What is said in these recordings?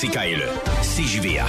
CKLE, CJVA.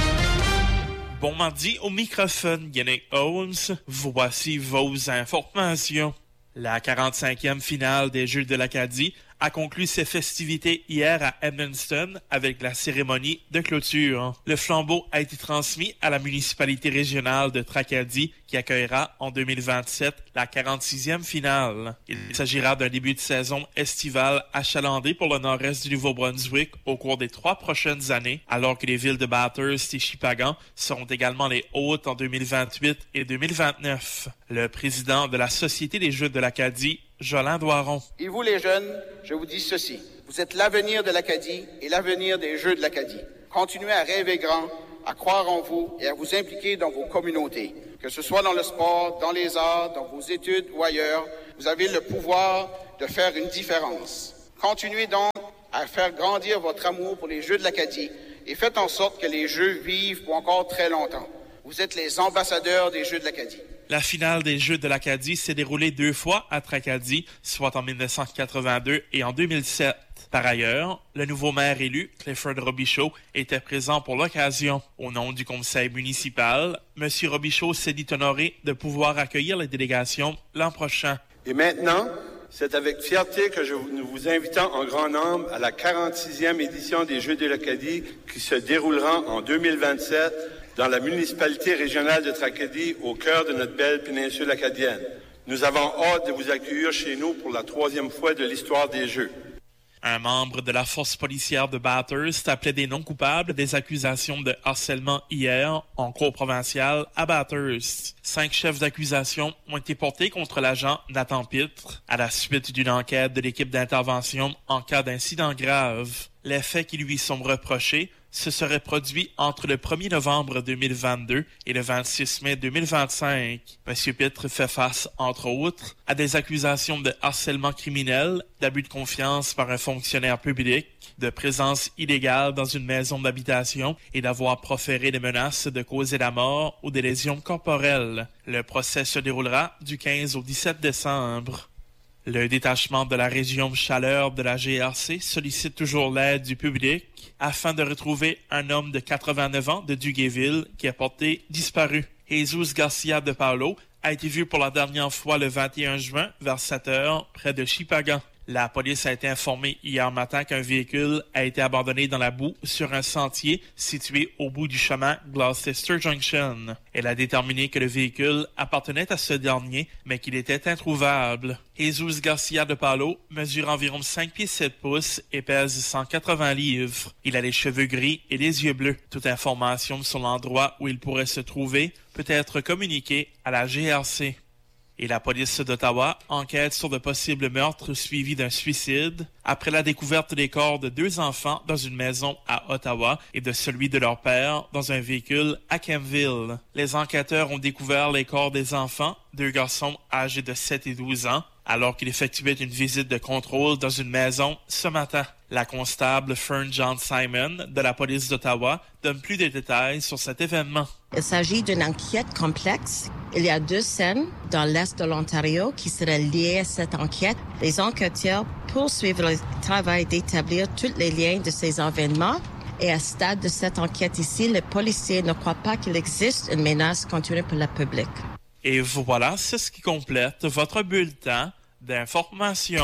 Bon mardi au microphone, Yannick Holmes. Voici vos informations. La 45e finale des Jeux de l'Acadie a conclu ses festivités hier à Edmundston avec la cérémonie de clôture. Le flambeau a été transmis à la municipalité régionale de Tracadie qui accueillera en 2027 la 46e finale. Il s'agira d'un début de saison estivale achalandé pour le nord-est du Nouveau-Brunswick au cours des 3 prochaines années, alors que les villes de Bathurst et Shippagan seront également les hôtes en 2028 et 2029. Le président de la Société des Jeux de l'Acadie, Jolin Doiron. Et vous les jeunes, je vous dis ceci. Vous êtes l'avenir de l'Acadie et l'avenir des Jeux de l'Acadie. Continuez à rêver grand, à croire en vous et à vous impliquer dans vos communautés. Que ce soit dans le sport, dans les arts, dans vos études ou ailleurs, vous avez le pouvoir de faire une différence. Continuez donc à faire grandir votre amour pour les Jeux de l'Acadie et faites en sorte que les Jeux vivent pour encore très longtemps. Vous êtes les ambassadeurs des Jeux de l'Acadie. La finale des Jeux de l'Acadie s'est déroulée 2 fois à Tracadie, soit en 1982 et en 2007. Par ailleurs, le nouveau maire élu, Clifford Robichaud, était présent pour l'occasion. Au nom du conseil municipal, M. Robichaud s'est dit honoré de pouvoir accueillir les délégations l'an prochain. Et maintenant, c'est avec fierté que nous vous invitons en grand nombre à la 46e édition des Jeux de l'Acadie qui se déroulera en 2027 dans la municipalité régionale de Tracadie, au cœur de notre belle péninsule acadienne. Nous avons hâte de vous accueillir chez nous pour la 3e fois de l'histoire des Jeux. Un membre de la force policière de Bathurst a plaidé non coupable des accusations de harcèlement hier en cour provinciale à Bathurst. 5 chefs d'accusation ont été portés contre l'agent Nathan Pitre à la suite d'une enquête de l'équipe d'intervention en cas d'incident grave. Les faits qui lui sont reprochés se seraient produits entre le 1er novembre 2022 et le 26 mai 2025. M. Pitre fait face, entre autres, à des accusations de harcèlement criminel, d'abus de confiance par un fonctionnaire public, de présence illégale dans une maison d'habitation et d'avoir proféré des menaces de causer la mort ou des lésions corporelles. Le procès se déroulera du 15 au 17 décembre. Le détachement de la région Chaleur de la GRC sollicite toujours l'aide du public afin de retrouver un homme de 89 ans de Duguayville qui est porté disparu. Jesus Garcia de Paulo a été vu pour la dernière fois le 21 juin vers 7 heures près de Shippagan. La police a été informée hier matin qu'un véhicule a été abandonné dans la boue sur un sentier situé au bout du chemin Gloucester Junction. Elle a déterminé que le véhicule appartenait à ce dernier, mais qu'il était introuvable. Jesus Garcia de Paulo mesure environ 5 pieds 7 pouces et pèse 180 livres. Il a les cheveux gris et les yeux bleus. Toute information sur l'endroit où il pourrait se trouver peut être communiquée à la GRC. Et la police d'Ottawa enquête sur de possibles meurtres suivis d'un suicide après la découverte des corps de 2 enfants dans une maison à Ottawa et de celui de leur père dans un véhicule à Kempville. Les enquêteurs ont découvert les corps des enfants, 2 garçons âgés de 7 et 12 ans, alors qu'il effectuait une visite de contrôle dans une maison ce matin. La constable Fern John Simon de la police d'Ottawa donne plus de détails sur cet événement. Il s'agit d'une enquête complexe. Il y a 2 scènes dans l'est de l'Ontario qui seraient liées à cette enquête. Les enquêteurs poursuivent le travail d'établir tous les liens de ces événements. Et à ce stade de cette enquête ici, les policiers ne croient pas qu'il existe une menace continue pour le public. Et voilà, c'est ce qui complète votre bulletin d'information.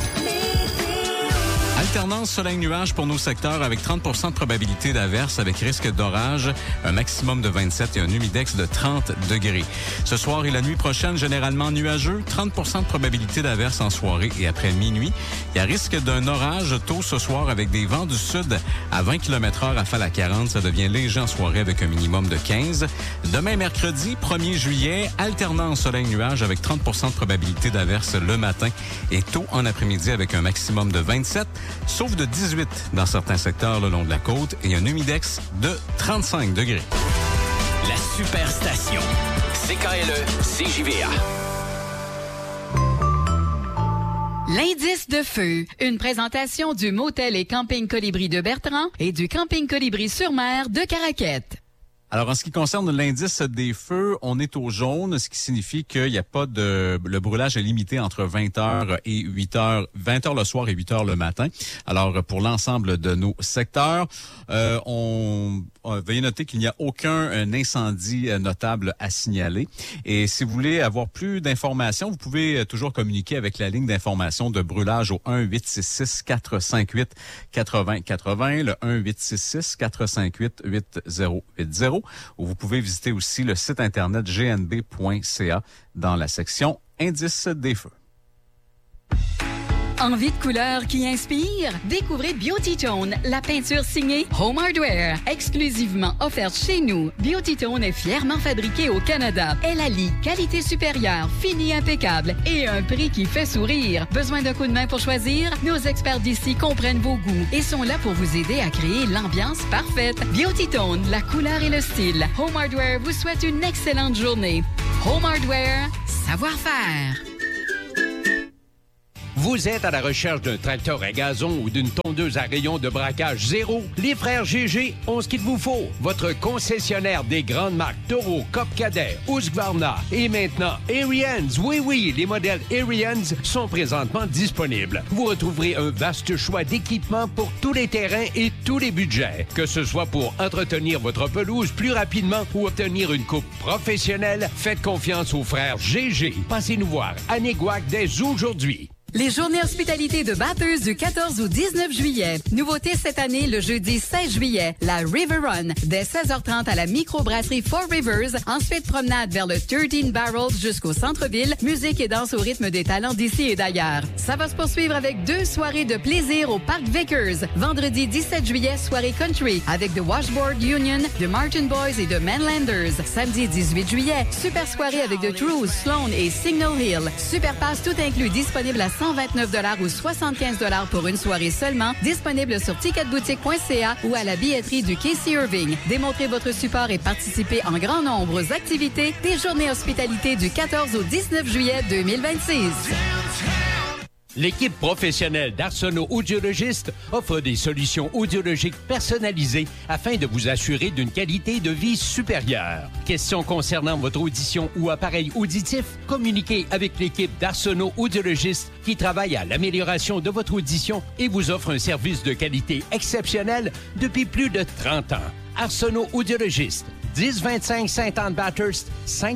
Alternance soleil-nuage pour nos secteurs avec 30% de probabilité d'averse avec risque d'orage, un maximum de 27 et un humidex de 30 degrés. Ce soir et la nuit prochaine, généralement nuageux, 30% de probabilité d'averse en soirée et après minuit. Il y a risque d'un orage tôt ce soir avec des vents du sud à 20 km/h, rafale à 40. Ça devient léger en soirée avec un minimum de 15. Demain, mercredi, 1er juillet, alternance soleil-nuage avec 30% de probabilité d'averse le matin et tôt en après-midi avec un maximum de 27. Sauf de 18 dans certains secteurs le long de la côte et un humidex de 35 degrés. La Superstation. CKLE, CJVA. L'indice de feu, une présentation du Motel et Camping Colibri de Bertrand et du Camping Colibri sur Mer de Caraquette. Alors, en ce qui concerne l'indice des feux, on est au jaune, ce qui signifie qu'il n'y a pas de... Le brûlage est limité entre 20h et 8h, 20h le soir et 8h le matin. Alors, pour l'ensemble de nos secteurs, veuillez noter qu'il n'y a aucun incendie notable à signaler. Et si vous voulez avoir plus d'informations, vous pouvez toujours communiquer avec la ligne d'information de brûlage au 1-866-458-8080, le 1-866-458-8080. Ou vous pouvez visiter aussi le site internet gnb.ca dans la section Indice des feux. Envie de couleurs qui inspire? Découvrez Beauty Tone, la peinture signée Home Hardware, exclusivement offerte chez nous. Beauty Tone est fièrement fabriquée au Canada. Elle allie qualité supérieure, fini impeccable et un prix qui fait sourire. Besoin d'un coup de main pour choisir? Nos experts d'ici comprennent vos goûts et sont là pour vous aider à créer l'ambiance parfaite. Beauty Tone, la couleur et le style. Home Hardware vous souhaite une excellente journée. Home Hardware, savoir-faire. Vous êtes à la recherche d'un tracteur à gazon ou d'une tondeuse à rayons de braquage zéro? Les frères GG ont ce qu'il vous faut. Votre concessionnaire des grandes marques Toro, Cop Cadet, Husqvarna et maintenant Ariens. Oui, les modèles Ariens sont présentement disponibles. Vous retrouverez un vaste choix d'équipements pour tous les terrains et tous les budgets. Que ce soit pour entretenir votre pelouse plus rapidement ou obtenir une coupe professionnelle, faites confiance aux frères GG. Passez nous voir à Néguac dès aujourd'hui. Les journées hospitalité de Bathurst du 14 au 19 juillet. Nouveauté cette année, le jeudi 16 juillet, la River Run, dès 16h30 à la microbrasserie Four Rivers. Ensuite, promenade vers le 13 Barrels jusqu'au centre-ville. Musique et danse au rythme des talents d'ici et d'ailleurs. Ça va se poursuivre avec 2 soirées de plaisir au Parc Vickers. Vendredi 17 juillet, soirée country avec The Washboard Union, The Martin Boys et The Manlanders. Samedi 18 juillet, super soirée avec The Truth, Sloan et Signal Hill. Super pass tout inclus disponible à $129 ou $75 pour une soirée seulement, disponible sur ticketboutique.ca ou à la billetterie du Casey Irving. Démontrez votre support et participez en grand nombre aux activités des journées hospitalité du 14 au 19 juillet 2026. L'équipe professionnelle d'Arsenault Audiologistes offre des solutions audiologiques personnalisées afin de vous assurer d'une qualité de vie supérieure. Questions concernant votre audition ou appareil auditif? Communiquez avec l'équipe d'Arsenault Audiologistes qui travaille à l'amélioration de votre audition et vous offre un service de qualité exceptionnel depuis plus de 30 ans. Arsenault Audiologistes, 1025 Sainte-Anne-Bathurst,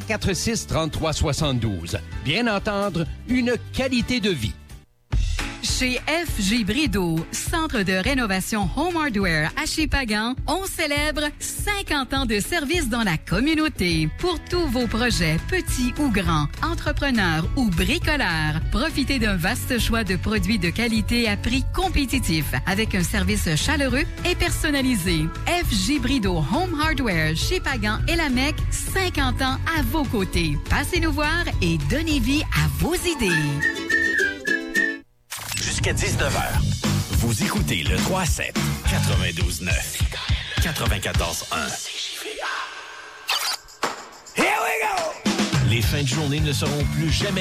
546-3372. Bien entendre, une qualité de vie. Chez FJ Brideau, centre de rénovation Home Hardware à Shippagan, on célèbre 50 ans de service dans la communauté. Pour tous vos projets, petits ou grands, entrepreneurs ou bricoleurs, profitez d'un vaste choix de produits de qualité à prix compétitif avec un service chaleureux et personnalisé. FJ Brideau Home Hardware, Shippagan et la Mecque, 50 ans à vos côtés. Passez nous voir et donnez vie à vos idées. Jusqu'à 19h, vous écoutez le 3-7, 92.9, 94.1. Here we go! Les fins de journée ne seront plus jamais